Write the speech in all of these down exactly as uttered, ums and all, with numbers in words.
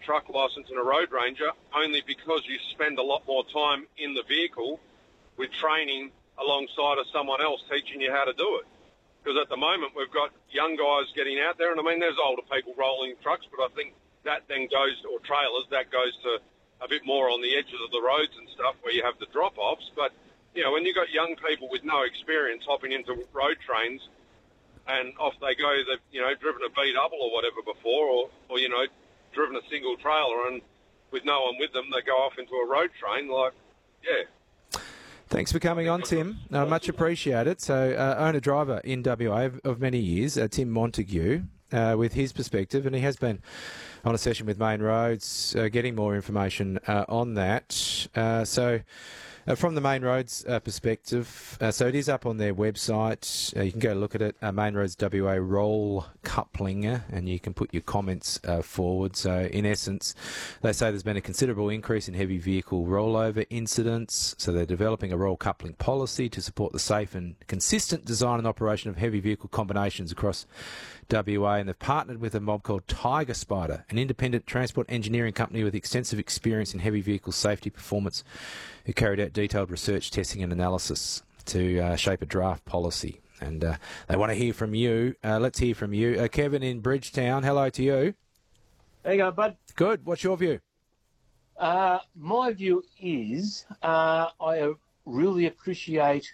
truck licence and a road ranger, only because you spend a lot more time in the vehicle with training alongside of someone else teaching you how to do it. Because at the moment we've got young guys getting out there, and I mean there's older people rolling trucks, but I think that then goes, or trailers, that goes to a bit more on the edges of the roads and stuff where you have the drop-offs. But, you know, when you've got young people with no experience hopping into road trains and off they go, they've, you know, driven a B-double or whatever before, or, or, you know, driven a single trailer, and with no one with them, they go off into a road train, like, yeah. Thanks for coming on, Tim. Uh, much appreciated. So, uh, owner-driver in W A of, of many years, uh, Tim Montague, uh, with his perspective, and he has been on a session with Main Roads, uh, getting more information uh, on that. Uh, so, uh, from the Main Roads uh, perspective, uh, so it is up on their website. Uh, you can go look at it, uh, Main Roads W A roll coupling, and you can put your comments uh, forward. So, in essence, they say there's been a considerable increase in heavy vehicle rollover incidents. So, they're developing a roll coupling policy to support the safe and consistent design and operation of heavy vehicle combinations across W A, and they've partnered with a mob called Tiger Spider, an independent transport engineering company with extensive experience in heavy vehicle safety performance, who carried out detailed research, testing and analysis to uh, shape a draft policy. And uh, they want to hear from you. Uh, let's hear from you. Uh, Kevin in Bridgetown, hello to you. There you go, bud. Good. What's your view? Uh, my view is uh, I really appreciate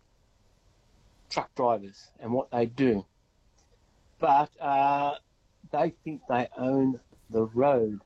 truck drivers and what they do. But uh, they think they own the road.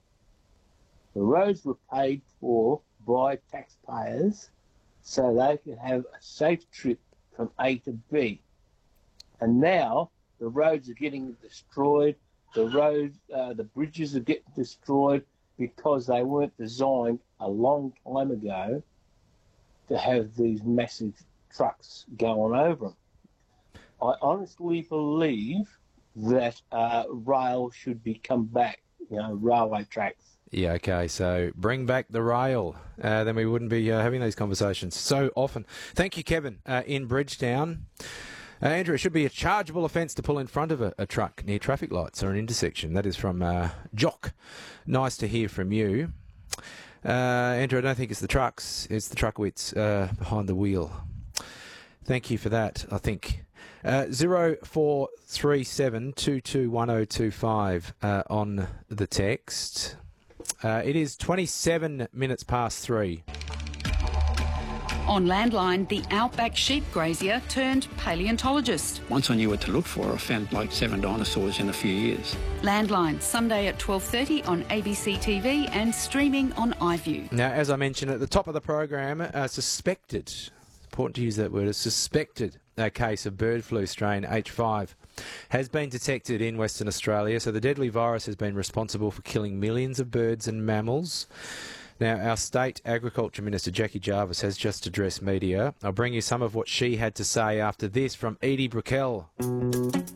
The roads were paid for by taxpayers so they could have a safe trip from A to B. And now the roads are getting destroyed. The road, uh, the bridges are getting destroyed because they weren't designed a long time ago to have these massive trucks going over them. I honestly believe that uh, rail should be come back, you know, railway tracks. Yeah, okay, so bring back the rail. Uh, then we wouldn't be uh, having these conversations so often. Thank you, Kevin, uh, in Bridgetown. Uh, Andrew, it should be a chargeable offence to pull in front of a, a truck near traffic lights or an intersection. That is from uh, Jock. Nice to hear from you. Uh, Andrew, I don't think it's the trucks. It's the truckwits uh, behind the wheel. Thank you for that, I think. Uh, zero four three seven two two one zero two five uh, on the text. Uh, it is twenty-seven minutes past three. On Landline, the outback sheep grazier turned paleontologist. Once I knew what to look for, I found like seven dinosaurs in a few years. Landline, Sunday at twelve thirty on A B C T V and streaming on iView. Now, as I mentioned at the top of the program, uh, suspected, important to use that word, a suspected uh, case of bird flu strain H five has been detected in Western Australia. So the deadly virus has been responsible for killing millions of birds and mammals. Now, our State Agriculture Minister, Jackie Jarvis, has just addressed media. I'll bring you some of what she had to say after this from Edie Brickell.